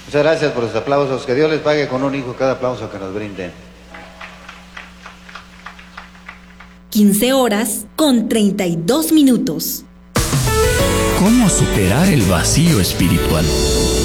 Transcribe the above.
Muchas gracias por los aplausos. Que Dios les pague con un hijo cada aplauso que nos brinden. 15:32. ¿Cómo superar el vacío espiritual?